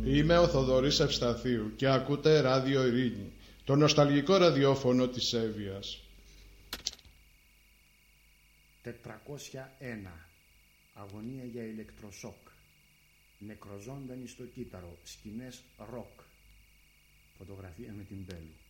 Είμαι ο Θοδωρής Ευσταθίου και ακούτε Ράδιο Ειρήνη, το νοσταλγικό ραδιόφωνο της Εύβοιας. 401. Αγωνία για ηλεκτροσόκ. Νεκροζώντανοι στο κύτταρο. Σκηνές ροκ. Φωτογραφία με την Μπέλου.